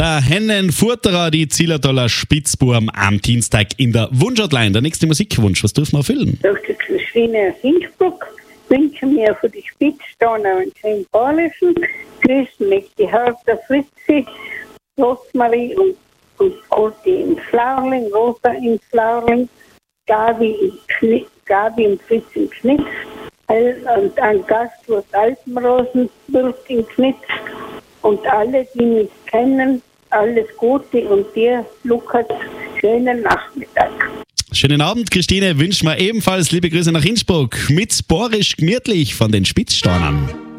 Der Hennenfurterer, die Zillertaler Spitzbuben am Dienstag in der Wunschhotline. Der nächste Musikwunsch, was dürfen wir erfüllen? Durch die Christine aus Innsbruck wünschen wir für die Spitzstoner und schön Ballischen. Grüßen mich die Hertha Fritzi, Rosmarie und Olti in Flaurling, Rosa in Flaurling, Gabi und Fritz in Knitz und ein Gastwirt Alpenrosenburg in Knitz und alle, die mich kennen, alles Gute und dir, Lukas, schönen Nachmittag. Schönen Abend, Christine. Wünschen wir ebenfalls liebe Grüße nach Innsbruck mit Borisch gemütlich von den Spitzstornern.